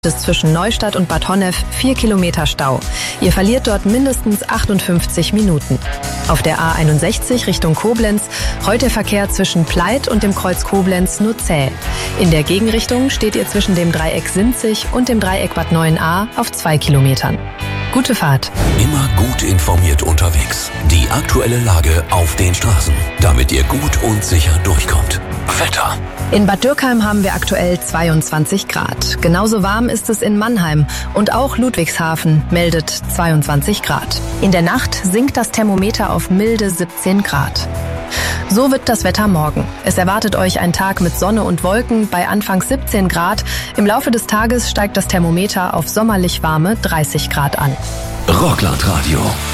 ist zwischen Neustadt und Bad Honnef 4 Kilometer Stau. Ihr verliert dort mindestens 58 Minuten. Auf der A61 Richtung Koblenz rollt der Verkehr zwischen Pleit und dem Kreuz Koblenz nur zäh. In der Gegenrichtung steht ihr zwischen dem Dreieck Sinzig und dem Dreieck Bad Neuenahr auf 2 Kilometern. Gute Fahrt. Immer gut informiert unterwegs. Die aktuelle Lage auf den Straßen, damit ihr gut und sicher durchkommt. Wetter. In Bad Dürkheim haben wir aktuell 22 Grad. Genauso warm ist es in Mannheim und auch Ludwigshafen meldet 22 Grad. In der Nacht sinkt das Thermometer auf milde 17 Grad. So wird das Wetter morgen. Es erwartet euch ein Tag mit Sonne und Wolken bei anfangs 17 Grad. Im Laufe des Tages steigt das Thermometer auf sommerlich warme 30 Grad an. Rockland Radio.